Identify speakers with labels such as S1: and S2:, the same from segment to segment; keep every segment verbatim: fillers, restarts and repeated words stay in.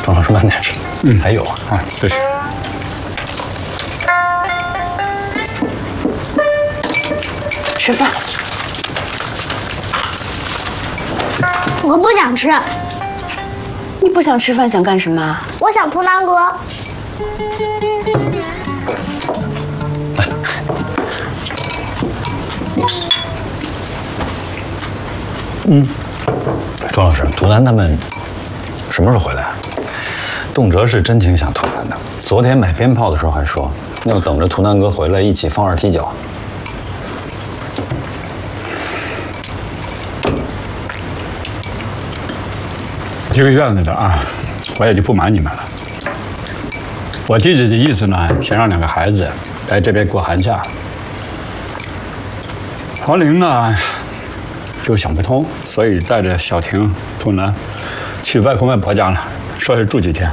S1: 庄老师慢点吃。嗯，还有啊，
S2: 啊，这是。
S3: 吃饭。
S4: 我不想吃。
S3: 你不想吃饭，想干什么？
S4: 我想图南哥。
S1: 来。嗯，庄老师，图南他们什么时候回来啊？动辄是真挺想图南的。昨天买鞭炮的时候还说，要等着图南哥回来一起放二踢脚。
S2: 这个院子的啊，我也就不瞒你们了。我弟弟的意思呢，想让两个孩子来这边过寒假。黄玲呢，就想不通，所以带着小婷、图南去外公外婆家了，说是住几天。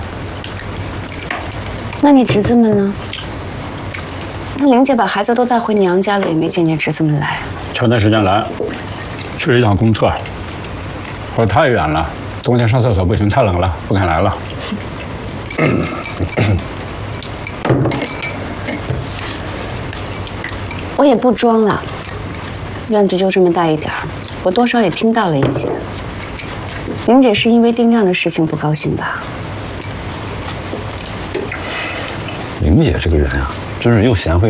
S3: 那你侄子们呢？那玲姐把孩子都带回娘家了，也没见见侄子们来。
S2: 前段时间来，去一趟公厕，说太远了。冬天上厕所不行，太冷了，不敢来了。
S3: 我也不装了，院子就这么大一点儿，我多少也听到了一些。玲姐是因为丁亮的事情不高兴吧？
S1: 玲姐这个人啊，真是又贤惠。